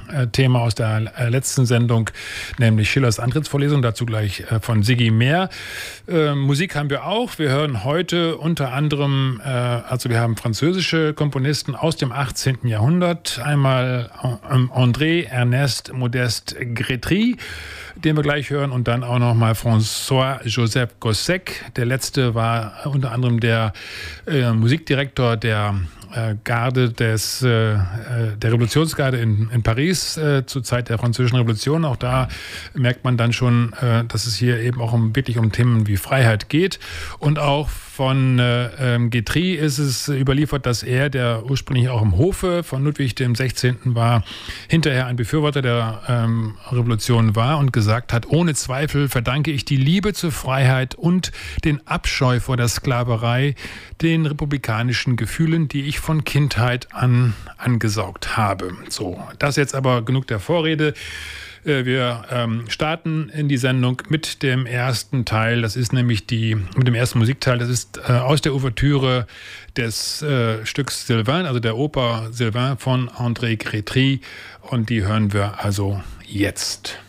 Thema aus der letzten Sendung, nämlich Schillers Antrittsvorlesung, dazu gleich von Sigi mehr. Musik haben wir auch. Wir hören heute unter anderem, wir haben französische Komponisten aus dem 18. Jahrhundert. Einmal André Ernest Modeste Grétry, den wir gleich hören, und dann auch nochmal François-Joseph Gossec. Der letzte war unter anderem der Musikdirektor der Garde der Revolutionsgarde in Paris zur Zeit der Französischen Revolution. Auch da merkt man dann schon, dass es hier eben auch wirklich um Themen wie Freiheit geht. Und auch von Grétry ist es überliefert, dass er, der ursprünglich auch im Hofe von Ludwig dem 16. war, hinterher ein Befürworter der Revolution war und gesagt hat: Ohne Zweifel verdanke ich die Liebe zur Freiheit und den Abscheu vor der Sklaverei den republikanischen Gefühlen, die ich von Kindheit an angesaugt habe. So, das jetzt aber genug der Vorrede. Wir starten in die Sendung mit dem ersten Teil. Das ist nämlich mit dem ersten Musikteil. Das ist aus der Ouvertüre des Stücks Sylvain, also der Oper Sylvain von André Grétry. Und die hören wir also jetzt.